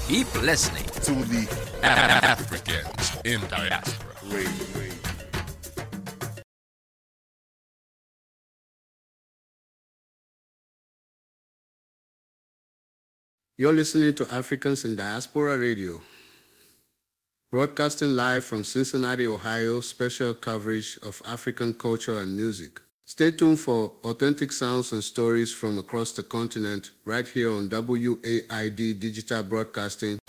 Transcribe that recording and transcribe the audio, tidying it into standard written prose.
Keep listening to the Africans in Diaspora Radio. You're listening to Africans in Diaspora Radio, broadcasting live from Cincinnati, Ohio, special coverage of African culture and music. Stay tuned for authentic sounds and stories from across the continent right here on WAID Digital Broadcasting